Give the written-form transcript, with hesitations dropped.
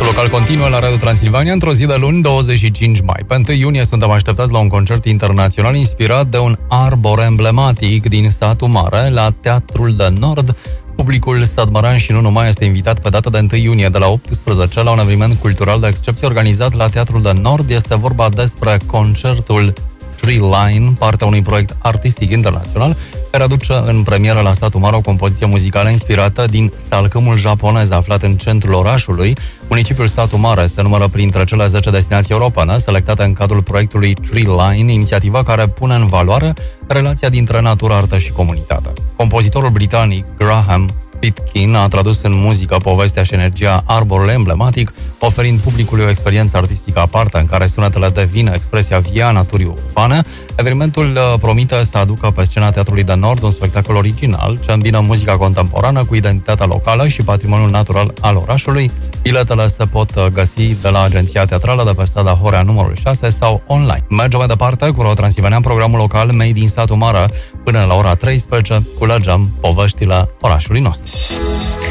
Concertul local continuă la Radio Transilvania într-o zi de luni, 25 mai. Pe 1 iunie suntem așteptați la un concert internațional inspirat de un arbor emblematic din satul mare la Teatrul de Nord. Publicul sătmăran și nu numai este invitat pe data de 1 iunie de la 18 la un eveniment cultural de excepție organizat la Teatrul de Nord. Este vorba despre concertul Tree Line, partea unui proiect artistic internațional care aduce în premieră la satul mare o compoziție muzicală inspirată din salcâmul japonez aflat în centrul orașului. Municipiul Satul Mare se numără printre cele 10 destinații europene selectate în cadrul proiectului Tree Line, inițiativa care pune în valoare relația dintre natură, artă și comunitate. Compozitorul britanic Graham Pitkin a tradus în muzică povestea și energia arborului emblematic, oferind publicului o experiență artistică aparte în care sunetele devin expresia vie a naturii urbane. Evenimentul promite să aducă pe scena Teatrului de Nord un spectacol original ce îmbină muzica contemporană cu identitatea locală și patrimoniul natural al orașului. Biletele se pot găsi de la Agenția Teatrală de pe strada Horea numărul 6 sau online. Mergem mai departe cu Radio Transilvania, programul local Made din Satul Mare. Până la ora 13 culegem poveștile orașului nostru.